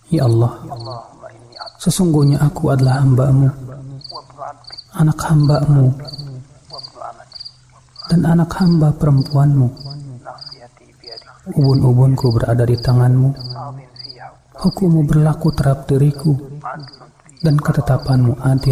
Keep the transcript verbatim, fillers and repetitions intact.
Ya Allah, sesungguhnya aku adalah hamba-Mu, anak hamba-Mu, dan anak hamba perempuan-Mu. Ubun-ubunku berada di tangan-Mu, hukum-Mu berlaku terhadap diriku, dan ketetapan-Mu adil.